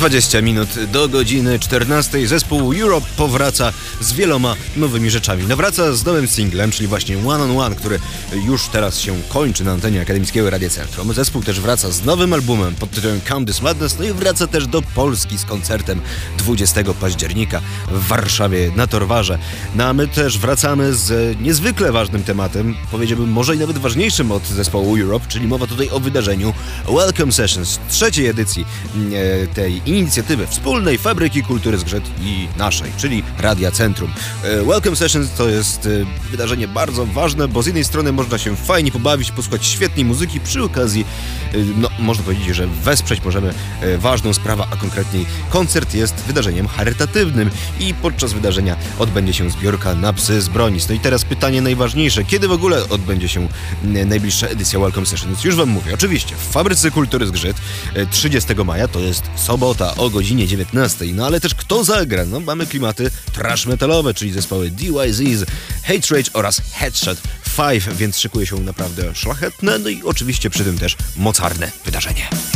20 minut do godziny 14. Zespół Europe powraca z wieloma nowymi rzeczami. Nawraca z nowym singlem, czyli właśnie One on One, który już teraz się kończy na antenie Akademickiego Radia Centrum. Zespół też wraca z nowym albumem pod tytułem Count This Madness, no i wraca też do Polski z koncertem 20 października w Warszawie na Torwarze. No a my też wracamy z niezwykle ważnym tematem, powiedziałbym może i nawet ważniejszym od zespołu Europe, czyli mowa tutaj o wydarzeniu Welcome Sessions, trzeciej edycji tej inicjatywy wspólnej Fabryki Kultury Zgrzet i naszej, czyli Radia Centrum. Welcome Sessions to jest wydarzenie bardzo ważne, bo z jednej strony można się fajnie pobawić, posłuchać świetnej muzyki, przy okazji, no można powiedzieć, że wesprzeć możemy ważną sprawę, a konkretniej koncert jest wydarzeniem charytatywnym i podczas wydarzenia odbędzie się zbiórka na psy z Bronic. No i teraz pytanie najważniejsze, kiedy w ogóle odbędzie się najbliższa edycja Welcome Sessions? Już wam mówię, oczywiście w Fabryce Kultury Zgrzet 30 maja, to jest sobota o godzinie 19. No ale też kto zagra? No mamy klimaty trash metalowe, czyli zespoły DYZs, Hate Rage oraz Headshot 5, więc szykuje się naprawdę szlachetne, no i oczywiście przy tym też mocarne wydarzenie.